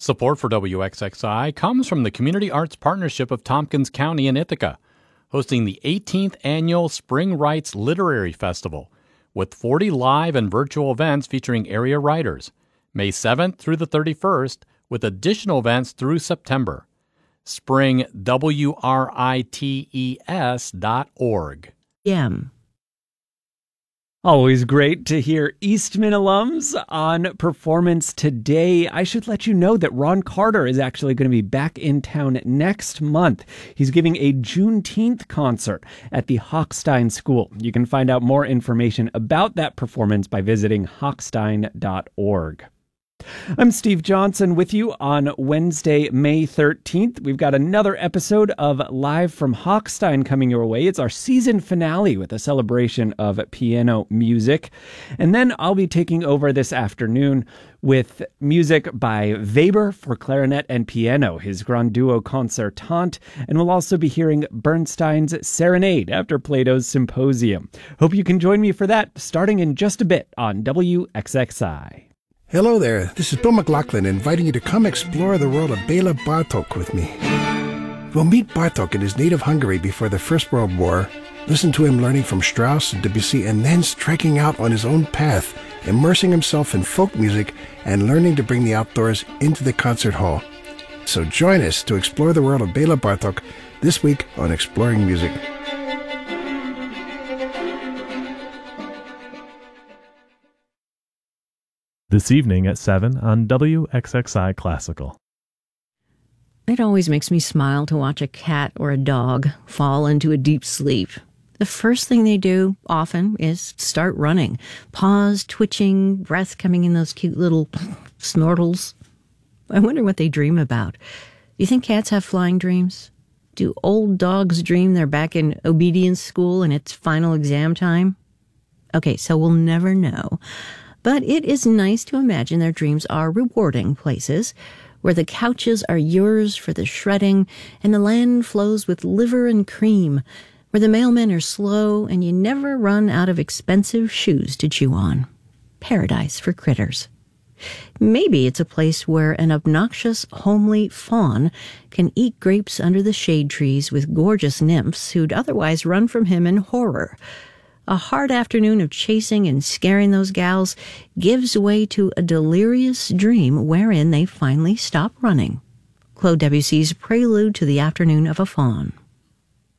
Support for WXXI comes from the Community Arts Partnership of Tompkins County in Ithaca, hosting the 18th Annual Spring Writes Literary Festival, with 40 live and virtual events featuring area writers, May 7th through the 31st, with additional events through September. springwrites.org. Always great to hear Eastman alums on Performance Today. I should let you know that Ron Carter is actually going to be back in town next month. He's giving a Juneteenth concert at the Hochstein School. You can find out more information about that performance by visiting hochstein.org. I'm Steve Johnson with you on Wednesday, May 13th. We've got another episode of Live from Hochstein coming your way. It's our season finale with a celebration of piano music. And then I'll be taking over this afternoon with music by Weber for clarinet and piano, his Grand Duo Concertante. And we'll also be hearing Bernstein's Serenade after Plato's Symposium. Hope you can join me for that starting in just a bit on WXXI. Hello there, this is Bill McLaughlin inviting you to come explore the world of Bela Bartok with me. We'll meet Bartok in his native Hungary before the First World War, listen to him learning from Strauss and Debussy, and then striking out on his own path, immersing himself in folk music and learning to bring the outdoors into the concert hall. So join us to explore the world of Bela Bartok this week on Exploring Music. This evening at 7 on WXXI Classical. It always makes me smile to watch a cat or a dog fall into a deep sleep. The first thing they do, often, is start running. Paws twitching, breath coming in those cute little snortles. I wonder what they dream about. Do you think cats have flying dreams? Do old dogs dream they're back in obedience school and it's final exam time? Okay, so we'll never know. But it is nice to imagine their dreams are rewarding places, where the couches are yours for the shredding, and the land flows with liver and cream, where the mailmen are slow, and you never run out of expensive shoes to chew on. Paradise for critters. Maybe it's a place where an obnoxious, homely faun can eat grapes under the shade trees with gorgeous nymphs who'd otherwise run from him in horror. A hard afternoon of chasing and scaring those gals gives way to a delirious dream wherein they finally stop running. Claude Debussy's Prelude to the Afternoon of a Faun.